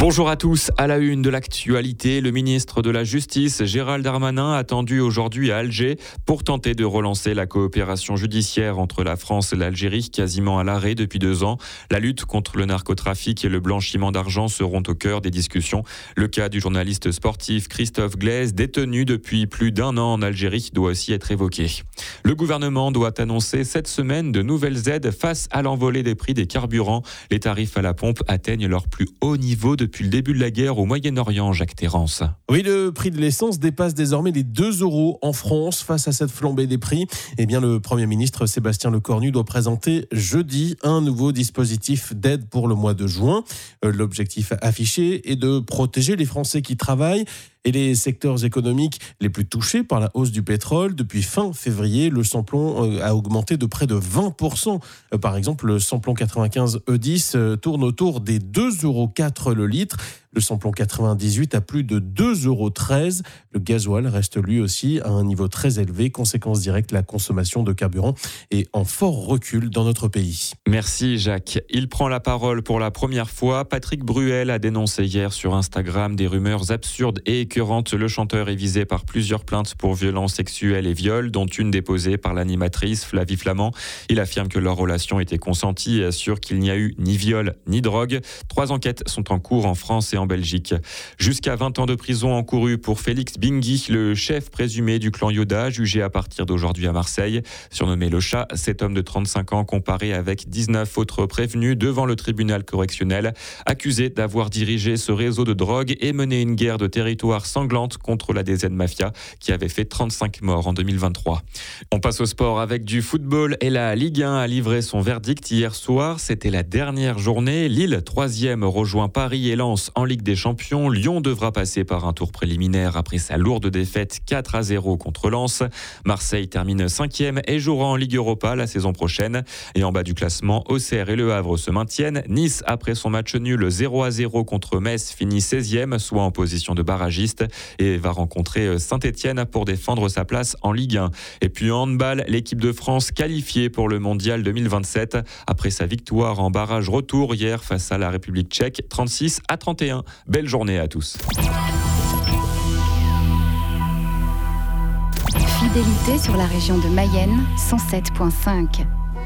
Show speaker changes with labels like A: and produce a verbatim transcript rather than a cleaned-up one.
A: Bonjour à tous. À la une de l'actualité, le ministre de la Justice, Gérald Darmanin, attendu aujourd'hui à Alger pour tenter de relancer la coopération judiciaire entre la France et l'Algérie, quasiment à l'arrêt depuis deux ans. La lutte contre le narcotrafic et le blanchiment d'argent seront au cœur des discussions. Le cas du journaliste sportif Christophe Glaise, détenu depuis plus d'un an en Algérie, doit aussi être évoqué. Le gouvernement doit annoncer cette semaine de nouvelles aides face à l'envolée des prix des carburants. Les tarifs à la pompe atteignent leur plus haut niveau depuis le début de la guerre au Moyen-Orient, Jacques Terrance.
B: Oui, le prix de l'essence dépasse désormais les deux euros en France. Face à cette flambée des prix, eh bien, le Premier ministre Sébastien Lecornu doit présenter jeudi un nouveau dispositif d'aide pour le mois de juin. L'objectif affiché est de protéger les Français qui travaillent et les secteurs économiques les plus touchés par la hausse du pétrole. Depuis fin février, le samplon a augmenté de près de vingt pour cent. Par exemple, le samplon quatre-vingt-quinze E dix tourne autour des deux euros quatre le litre. Le samplon quatre-vingt-dix-huit à plus de deux euros treize. Le gasoil reste lui aussi à un niveau très élevé. Conséquence directe, la consommation de carburant est en fort recul dans notre pays.
A: Merci Jacques. Il prend la parole pour la première fois. Patrick Bruel a dénoncé hier sur Instagram des rumeurs absurdes et écœurantes. Le chanteur est visé par plusieurs plaintes pour violences sexuelles et viols, dont une déposée par l'animatrice Flavie Flamand. Il affirme que leur relation était consentie et assure qu'il n'y a eu ni viol ni drogue. Trois enquêtes sont en cours en France et en Belgique. Jusqu'à vingt ans de prison encourus pour Félix Bingui, le chef présumé du clan Yoda, jugé à partir d'aujourd'hui à Marseille. Surnommé le chat, cet homme de trente-cinq ans comparé avec dix-neuf autres prévenus devant le tribunal correctionnel, accusé d'avoir dirigé ce réseau de drogue et mené une guerre de territoire sanglante contre la D Z Mafia qui avait fait trente-cinq morts en deux mille vingt-trois. On passe au sport avec du football et la Ligue un a livré son verdict hier soir. C'était la dernière journée. Lille, troisième, rejoint Paris et Lens en Ligue des Champions. Lyon devra passer par un tour préliminaire après sa lourde défaite quatre à zéro contre Lens. Marseille termine cinquième et jouera en Ligue Europa la saison prochaine. Et en bas du classement, Auxerre et Le Havre se maintiennent. Nice, après son match nul zéro à zéro contre Metz, finit seizième, soit en position de barragiste, et va rencontrer Saint-Etienne pour défendre sa place en Ligue un. Et puis en handball, l'équipe de France qualifiée pour le Mondial deux mille vingt-sept après sa victoire en barrage retour hier face à la République tchèque, trente-six à trente et un. Belle journée à tous.
C: Fidélité sur la région de Mayenne, cent sept virgule cinq.